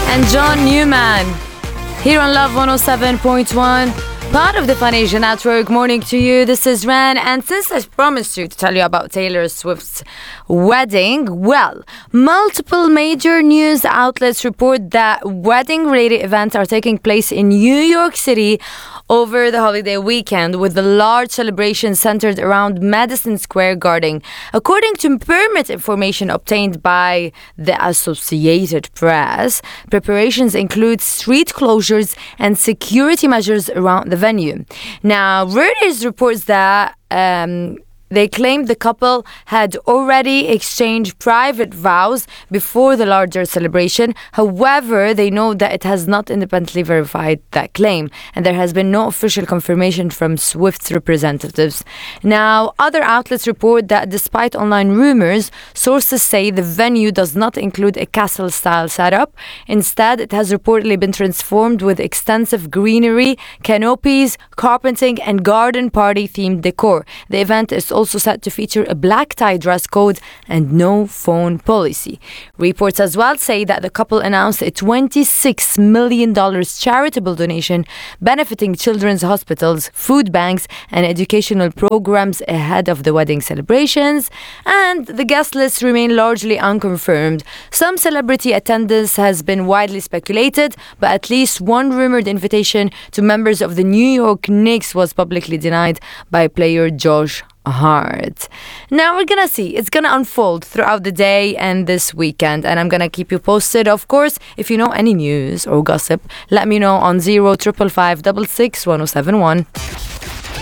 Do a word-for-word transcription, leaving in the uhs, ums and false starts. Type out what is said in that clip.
and John Newman here on Love one oh seven point one. Part of the Fun Asia Network. Morning to you. This is Ren. And since I promised you to tell you about Taylor Swift's wedding, well, multiple major news outlets report that wedding-related events are taking place in New York City over the holiday weekend, with the large celebration centered around Madison Square Garden. According to permit information obtained by the Associated Press, preparations include street closures and security measures around the venue. Now, Reuters reports that um, they claimed the couple had already exchanged private vows before the larger celebration. However, they know that it has not independently verified that claim, and there has been no official confirmation from Swift's representatives. Now, other outlets report that despite online rumors, sources say the venue does not include a castle-style setup. Instead, it has reportedly been transformed with extensive greenery, canopies, carpeting, and garden party-themed decor. The event is also set to feature a black tie dress code and no phone policy. Reports as well say that the couple announced a twenty-six million dollars charitable donation benefiting children's hospitals, food banks, and educational programs ahead of the wedding celebrations. And the guest lists remain largely unconfirmed. Some celebrity attendance has been widely speculated, but at least one rumored invitation to members of the New York Knicks was publicly denied by player Josh Hart. Now we're gonna see. It's gonna unfold throughout the day and this weekend, and I'm gonna keep you posted. Of course, if you know any news or gossip, let me know on zero triple five five six six one oh seven one.